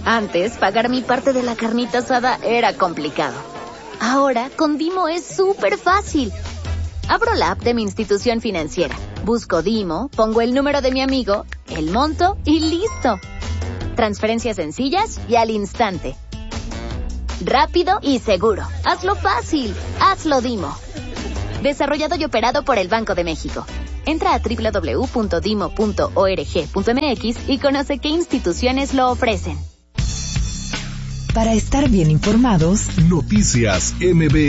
Antes, pagar mi parte de la carnita asada era complicado. Ahora, con Dimo es súper fácil. Abro la app de mi institución financiera, busco Dimo, pongo el número de mi amigo, el monto y ¡listo! Transferencias sencillas y al instante. Rápido y seguro. Hazlo fácil. Hazlo Dimo. Desarrollado y operado por el Banco de México. Entra a www.dimo.org.mx y conoce qué instituciones lo ofrecen. Para estar bien informados, Noticias MB